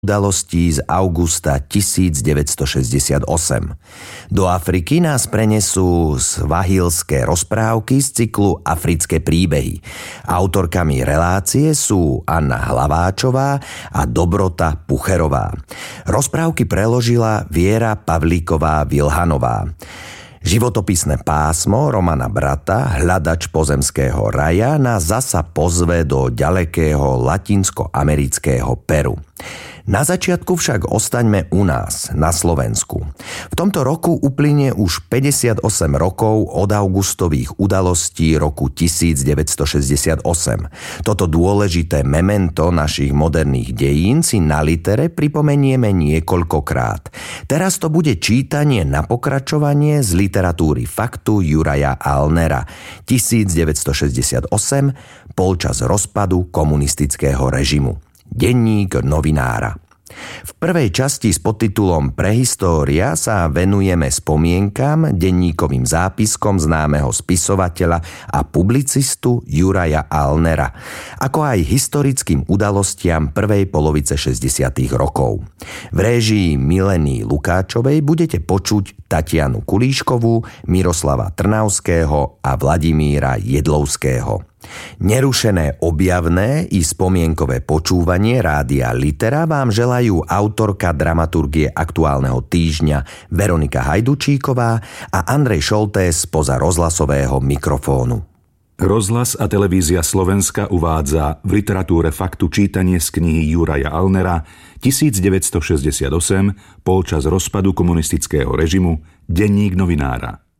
udalostí z augusta 1968. Do Afriky nás prenesú svahilské rozprávky z cyklu Africké príbehy. Autorkami relácie sú Anna Hlaváčová a Dobrota Pucherová. Rozprávky preložila Viera Pavlíková-Vilhanová. Životopisné pásmo Romana Brata, Hľadač pozemského raja, nás zasa pozve do ďalekého latinskoamerického Peru. Na začiatku však ostaňme u nás, na Slovensku. V tomto roku uplynie už 58 rokov od augustových udalostí roku 1968. Toto dôležité memento našich moderných dejín si na litere pripomenieme niekoľkokrát. Teraz to bude čítanie na pokračovanie z literatúry faktu Juraja Alnera 1968, polčas rozpadu komunistického režimu. Denník novinára. V prvej časti s podtitulom Prehistória sa venujeme spomienkam, denníkovým zápiskom známeho spisovateľa a publicistu Juraja Alnera, ako aj historickým udalostiam prvej polovice 60. rokov. V réžii Mileny Lukáčovej budete počuť Tatianu Kulíškovú, Miroslava Trnavského a Vladimíra Jedlovského. Nerušené objavné i spomienkové počúvanie Rádia Litera vám želajú autorka dramaturgie Aktuálneho týždňa Veronika Hajdučíková a Andrej Šoltés spoza rozhlasového mikrofónu. Rozhlas a televízia Slovenska uvádza v literatúre faktu čítanie z knihy Juraja Alnera 1968, polčas rozpadu komunistického režimu, Denník novinára.